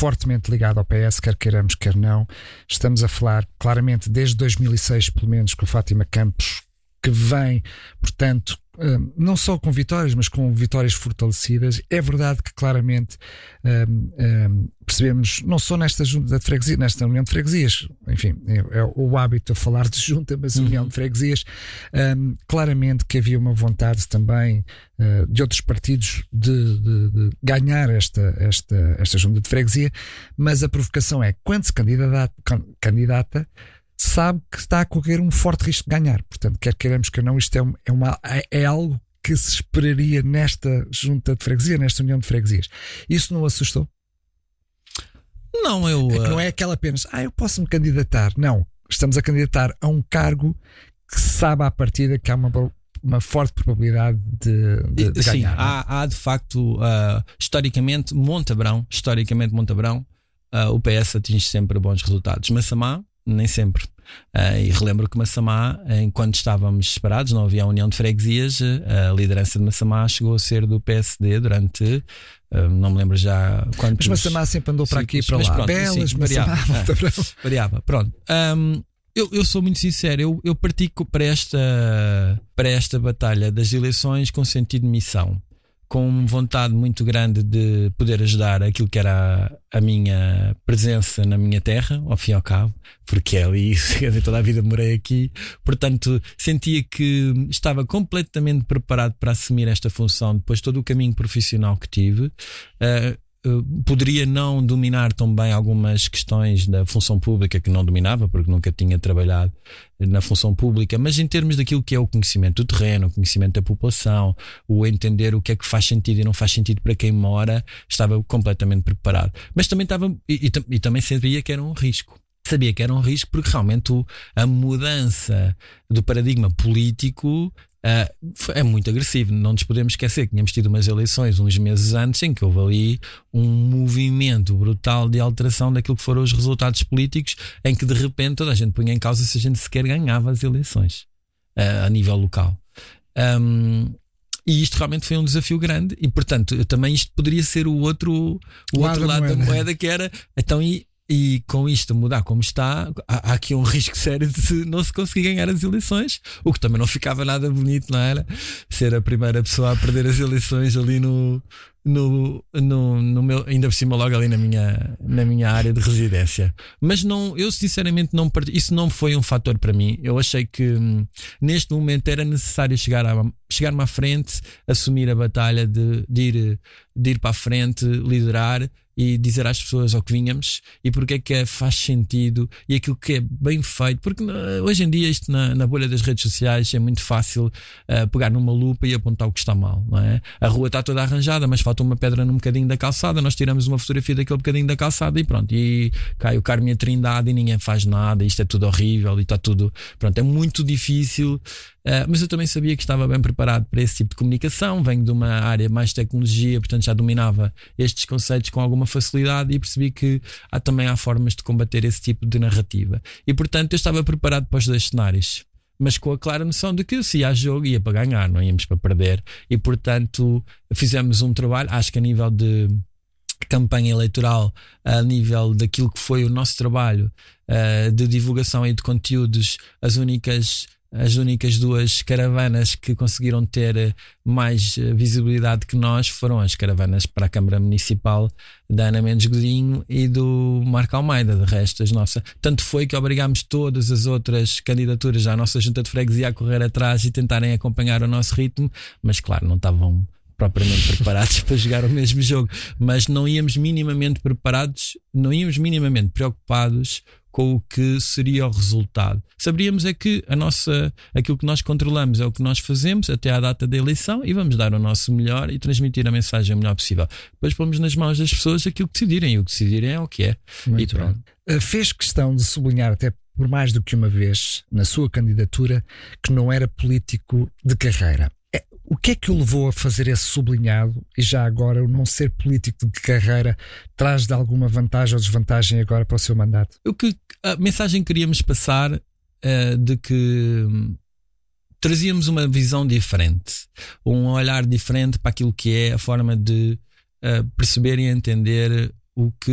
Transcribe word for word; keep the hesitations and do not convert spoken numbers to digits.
fortemente ligado ao P S, quer queiramos, quer não. Estamos a falar claramente desde dois mil e seis, pelo menos, com Fátima Campos, que vem, portanto, não só com vitórias, mas com vitórias fortalecidas. É verdade que claramente um, um, percebemos, não só nesta junta de freguesia, nesta união de freguesias, enfim, é, é o hábito a falar de junta, mas uhum. união de freguesias, um, claramente que havia uma vontade também uh, de outros partidos de, de, de ganhar esta, esta, esta junta de freguesia, mas a provocação é, quando se candidata, candidata sabe que está a correr um forte risco de ganhar. Portanto, quer queiramos que não, isto é, é, uma, é algo que se esperaria nesta junta de freguesia, nesta união de freguesias. Isso não o assustou? Não, eu... É que não é aquela apenas, ah, eu posso me candidatar. Não, estamos a candidatar a um cargo que se sabe à partida que há uma, uma forte probabilidade de, de, de Sim, ganhar. Há, há de facto, uh, historicamente, Montabrão, historicamente Montabrão, uh, o P S atinge sempre bons resultados. Massamá, nem sempre. Uh, e relembro que Massamá, enquanto estávamos separados, não havia a união de freguesias, a liderança de Massamá chegou a ser do P S D durante, uh, não me lembro já quantos. Mas Massamá sempre andou para aqui e para lá. Pronto, Belas, sim, Massamá, variava, uh, variava. Pronto. Um, eu, eu sou muito sincero, eu, eu parti para esta, para esta batalha das eleições com sentido de missão, com vontade muito grande de poder ajudar aquilo que era a, a minha presença na minha terra, ao fim e ao cabo, porque é ali, toda a vida morei aqui, portanto sentia que estava completamente preparado para assumir esta função depois de todo o caminho profissional que tive. Uh, Uh, poderia não dominar tão bem algumas questões da função pública que não dominava, porque nunca tinha trabalhado na função pública, mas em termos daquilo que é o conhecimento do terreno, o conhecimento da população, o entender o que é que faz sentido e não faz sentido para quem mora, estava completamente preparado. Mas também estava, e, e, e também sabia que era um risco. Sabia que era um risco porque realmente o, a mudança do paradigma político Uh, é muito agressivo. Não nos podemos esquecer que tínhamos tido umas eleições uns meses antes em que houve ali um movimento brutal de alteração daquilo que foram os resultados políticos, em que de repente toda a gente punha em causa se a gente sequer ganhava as eleições uh, a nível local. Um, E isto realmente foi um desafio grande, e portanto eu, também isto poderia ser o outro, o lado outro lado da moeda. da moeda, que era então e E com isto mudar como está, há, há aqui um risco sério de não se conseguir ganhar as eleições, o que também não ficava nada bonito, não era? Ser a primeira pessoa a perder as eleições ali no, no, no, no meu, ainda por cima logo ali na minha, na minha área de residência. Mas não, eu sinceramente não, isso não foi um fator para mim. Eu achei que hum, neste momento era necessário chegar a, chegar-me à frente, assumir a batalha de, de, ir, de ir para a frente, liderar e dizer às pessoas ao que vinhamos e porque é que é, faz sentido e aquilo que é bem feito, porque hoje em dia isto na, na bolha das redes sociais é muito fácil uh, pegar numa lupa e apontar o que está mal, não é? A rua está toda arranjada, mas falta uma pedra num bocadinho da calçada, nós tiramos uma fotografia daquele bocadinho da calçada e pronto, e cai o Carme e a Trindade e ninguém faz nada, isto é tudo horrível e está tudo, pronto, é muito difícil. Uh, mas eu também sabia que estava bem preparado para esse tipo de comunicação. Venho de uma área mais de tecnologia, portanto já dominava estes conceitos com alguma facilidade e percebi que há, também há formas de combater esse tipo de narrativa. E portanto eu estava preparado para os dois cenários, mas com a clara noção de que se ia a jogo ia para ganhar, não íamos para perder. E portanto fizemos um trabalho, acho que a nível de campanha eleitoral, a nível daquilo que foi o nosso trabalho uh, de divulgação e de conteúdos, as únicas As únicas duas caravanas que conseguiram ter mais visibilidade que nós foram as caravanas para a Câmara Municipal da Ana Mendes Godinho e do Marco Almeida. De resto, as nossas, tanto foi que obrigámos todas as outras candidaturas à nossa junta de freguesia a correr atrás e tentarem acompanhar o nosso ritmo, mas claro, não estavam propriamente preparados para jogar o mesmo jogo, mas não íamos minimamente preparados, não íamos minimamente preocupados com o que seria o resultado. Saberíamos é que a nossa, aquilo que nós controlamos é o que nós fazemos até à data da eleição e vamos dar o nosso melhor e transmitir a mensagem o melhor possível. Depois pomos nas mãos das pessoas aquilo que decidirem, e o que decidirem é o que é. Muito e pronto. Bem. Fez questão de sublinhar até por mais do que uma vez na sua candidatura que não era político de carreira. O que é que o levou a fazer esse sublinhado e já agora o não ser político de carreira traz de alguma vantagem ou desvantagem agora para o seu mandato? O que a mensagem que queríamos passar uh, de que um, trazíamos uma visão diferente, um olhar diferente para aquilo que é a forma de uh, perceber e entender o que